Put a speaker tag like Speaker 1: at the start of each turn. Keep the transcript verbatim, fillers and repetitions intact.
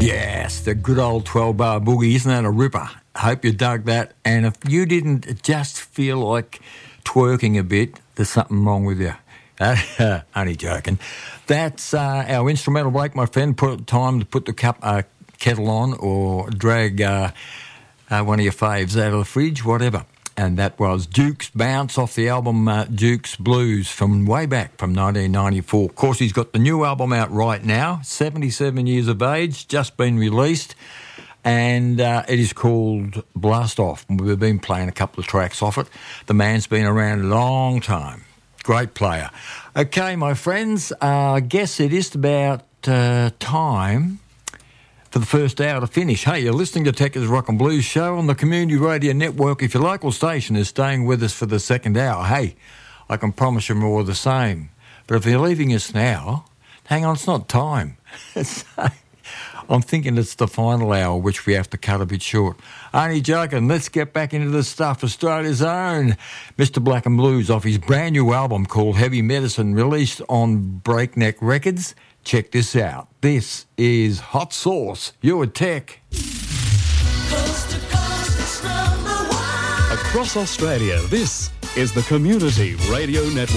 Speaker 1: Yes, the good old twelve-bar boogie. Isn't that a ripper? Hope you dug that. And if you didn't just feel like twerking a bit, there's something wrong with you. Uh, only joking. That's uh, our instrumental break, my friend. Put time to put the cup, uh, kettle on or drag uh, uh, one of your faves out of the fridge, whatever. And that was Duke's Bounce off the album uh, Duke's Blues from way back from nineteen ninety-four. Of course, he's got the new album out right now, seventy-seven years of age, just been released, and uh, it is called Blast Off. We've been playing a couple of tracks off it. The man's been around a long time. Great player. Okay, my friends, uh, I guess it is about uh, time for the first hour to finish. Hey, you're listening to Techers Rock and Blues Show on the Community Radio Network. If your local station is staying with us for the second hour, hey, I can promise you more of the same. But if you're leaving us now, hang on, it's not time. I'm thinking it's the final hour, which we have to cut a bit short. Only joking, let's get back into the stuff. Australia's own Mister Black and Blues off his brand new album called Heavy Medicine, released on Breakneck Records. Check this out. This is Hot Sauce. You're a Tech.
Speaker 2: Coast to coast, it's number one.
Speaker 3: Across Australia, this is the Community Radio Network.